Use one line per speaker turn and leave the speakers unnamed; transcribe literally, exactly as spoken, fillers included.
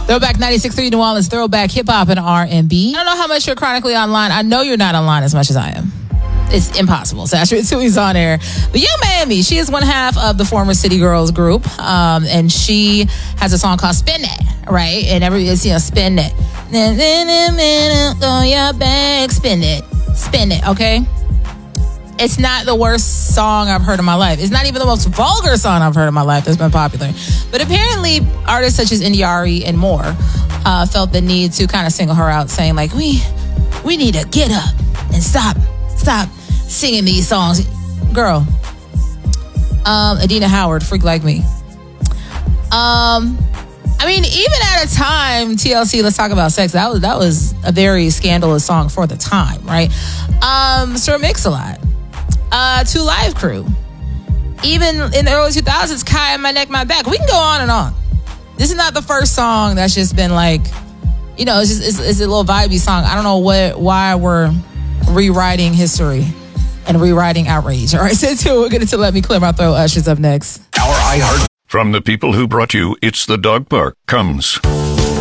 Throwback ninety-six point three New Orleans, throwback hip hop and R and B. I don't know how much you're chronically online. I know you're not online as much as I am. It's impossible. Sasha Tui's on air. But Young Miami, she is one half of the former City Girls group, um, and she has a song called Spin It, right? And every it's, you know, spin it. Go your back, spin it. Spin it, okay? It's not the worst song I've heard in my life. It's not even the most vulgar song I've heard in my life that's been popular. But apparently, artists such as India.Arie and more uh, felt the need to kind of single her out, saying like, we we need to get up and stop, stop singing these songs. Girl, um, Adina Howard, Freak Like Me. Um, I mean, even at a time, T L C, Let's Talk About Sex, that was, that was a very scandalous song for the time, right? Um, Sir Mix-a-Lot. Uh, Two Live Crew. Even in the early two thousands, Kai, My Neck, My Back. We can go on and on. This is not the first song that's just been like, you know, it's just it's, it's a little vibey song. I don't know what why we're rewriting history and rewriting outrage. All right, so two, we're going to Let Me Clear My Throat. Usher's up next.
Our iHeart. From the people who brought you It's the Dog Park comes